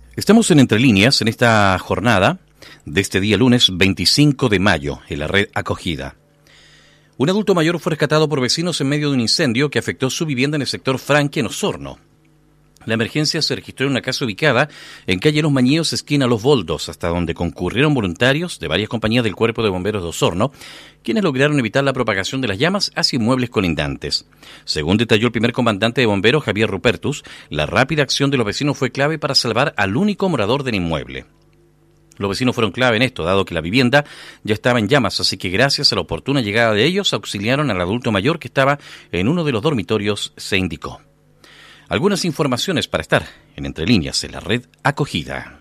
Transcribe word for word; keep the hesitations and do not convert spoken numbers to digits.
Estamos en Entre Líneas en esta jornada de este día lunes veinticinco de mayo en la red Acogida. Un adulto mayor fue rescatado por vecinos en medio de un incendio que afectó su vivienda en el sector Franque, en Osorno. La emergencia se registró en una casa ubicada en calle Los Mañíos, esquina Los Boldos, hasta donde concurrieron voluntarios de varias compañías del Cuerpo de Bomberos de Osorno, quienes lograron evitar la propagación de las llamas hacia inmuebles colindantes. Según detalló el primer comandante de bomberos, Javier Rupertus, la rápida acción de los vecinos fue clave para salvar al único morador del inmueble. Los vecinos fueron clave en esto, dado que la vivienda ya estaba en llamas, así que gracias a la oportuna llegada de ellos, auxiliaron al adulto mayor que estaba en uno de los dormitorios, se indicó. Algunas informaciones para estar en Entre Líneas en la red Acogida.